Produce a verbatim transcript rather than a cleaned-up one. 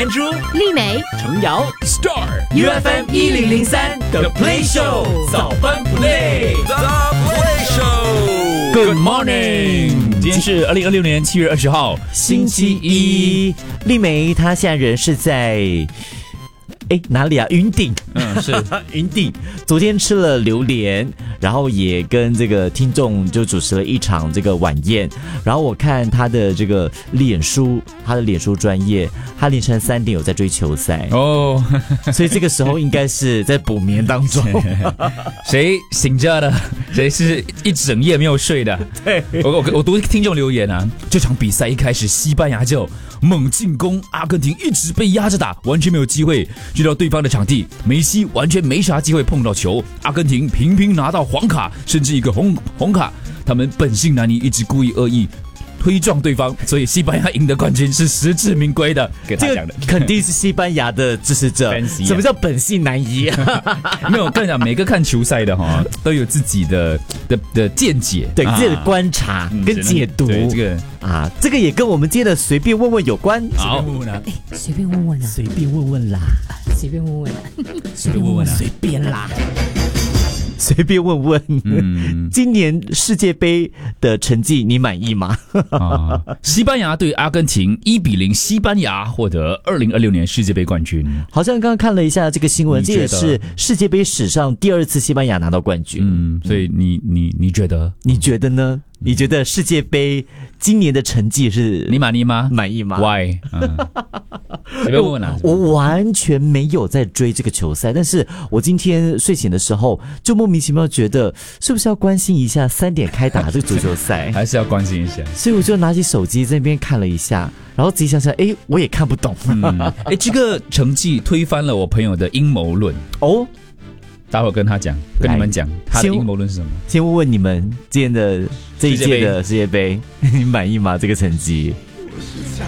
Andrew、 丽梅、 程瑶、Star U F M 一零零三 The Play Show 早班 Play。The Play Show。Good morning， 今天是二零二六年七月二十号，星期一。 丽梅她现在人是在。哎，哪里啊？云顶， 嗯，是云顶。昨天吃了榴莲，然后也跟这个听众就主持了一场这个晚宴。然后我看他的这个脸书，他的脸书专业，他凌晨三点有在追球赛哦， 所以这个时候应该是在补眠当中。 谁醒着的？谁是一整夜没有睡的？对，我我我读听众留言啊，这场比赛一开始西班牙就猛进攻，阿根廷一直被压着打，完全没有机会。去到对方的场地，梅西完全没啥机会碰到球，阿根廷频频拿到黄卡，甚至一个红红卡。他们本性难移，一直故意恶意推撞对方，所以西班牙赢得冠军是实至名归的。给他讲的， 这个肯定是西班牙的支持者。什么叫本性难移？ 没有，我跟你讲，每个看球赛的哈都有自己的的的见解， 对、啊、自己的观察跟解读。 对这个啊，这个也跟我们今天的随便问问有关。 好， 随便问问啊， 随便问问啦， 随便问问啦， 随便问问啦，随便啦。随便问问，嗯，今年世界杯的成绩你满意吗？ 啊，西班牙对阿根廷一比零，西班牙获得二零二六年世界杯冠军。 好像刚刚看了一下这个新闻，这也是世界杯史上第二次西班牙拿到冠军。 嗯，所以你你你觉得？ 你觉得呢？你觉得世界杯今年的成绩是你满意吗？ 满意吗 ？Why？ 嗯，随便问问啊。 我完全没有在追这个球赛，但是我今天睡醒的时候就莫名其妙觉得是不是要关心一下三点开打这个足球赛， 还是要关心一下。 所以我就拿起手机在那边看了一下，然后自己想想，哎，我也看不懂。 嗯，哎，这个成绩推翻了我朋友的阴谋论哦。 待会儿跟他讲，跟你们讲他的阴谋论是什么。 先问问你们今天的这一届的世界杯，你满意吗？这个成绩？